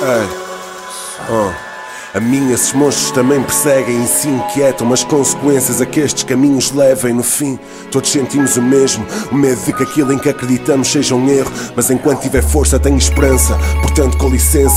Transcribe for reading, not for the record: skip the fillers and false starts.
A mim esses monstros também perseguem e se inquietam, mas consequências a que estes caminhos levem no fim. Todos sentimos o mesmo, o medo de que aquilo em que acreditamos seja um erro, mas enquanto tiver força tenho esperança, portanto com licença